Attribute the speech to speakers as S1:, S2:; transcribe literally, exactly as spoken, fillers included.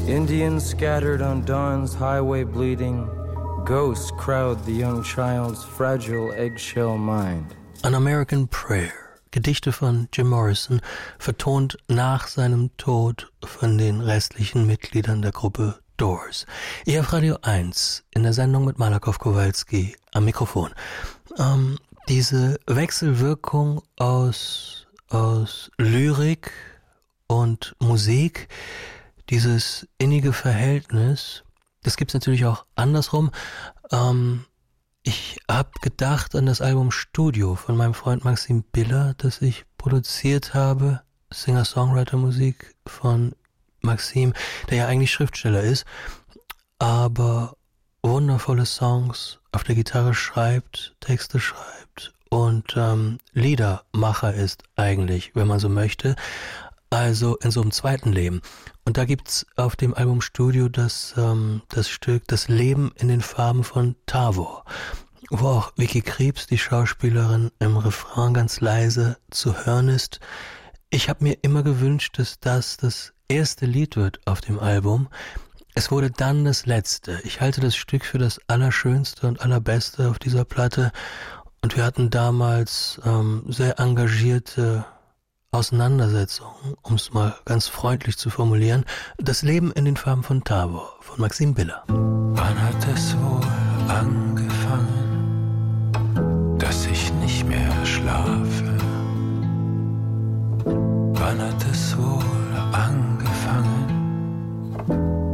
S1: Indians scattered on dawn's highway bleeding. Ghosts crowd the young child's fragile eggshell mind.
S2: An American Prayer, Gedichte von Jim Morrison, vertont nach seinem Tod von den restlichen Mitgliedern der Gruppe Doors. Ihr auf Radio eins in der Sendung mit Malakoff Kowalski am Mikrofon. Ähm, diese Wechselwirkung aus, aus Lyrik und Musik, dieses innige Verhältnis, das gibt's natürlich auch andersrum. Ähm, ich habe gedacht an das Album Studio von meinem Freund Maxim Biller, das ich produziert habe. Singer-Songwriter-Musik von Maxim, der ja eigentlich Schriftsteller ist, aber wundervolle Songs auf der Gitarre schreibt, Texte schreibt und ähm, Liedermacher ist eigentlich, wenn man so möchte. Also in so einem zweiten Leben. Und da gibt's auf dem Album Studio das, ähm, das Stück Das Leben in den Farben von Tavor, wo auch Vicky Krieps, die Schauspielerin, im Refrain ganz leise zu hören ist. Ich habe mir immer gewünscht, dass das das erste Lied wird auf dem Album. Es wurde dann das letzte. Ich halte das Stück für das Allerschönste und Allerbeste auf dieser Platte. Und wir hatten damals ähm, sehr engagierte Auseinandersetzungen, um es mal ganz freundlich zu formulieren. Das Leben in den Farben von Tavor von Maxim Biller.
S3: Wann hat es wohl angefangen?